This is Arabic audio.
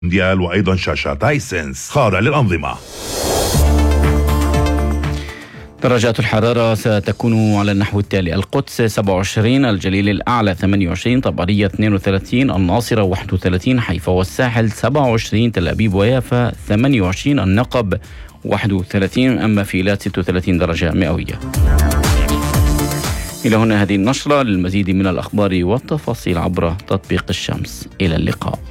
مونديال وأيضا شاشة تايسنس خاضع للأنظمة. درجات الحرارة ستكون على النحو التالي: القدس 27، الجليل الأعلى 28، طبرية 32، الناصرة 31، حيفا والساحل 27، تل أبيب ويافا 28، النقب 31، أما فيلات 36 درجة مئوية. إلى هنا هذه النشرة. للمزيد من الأخبار والتفاصيل عبر تطبيق الشمس. إلى اللقاء.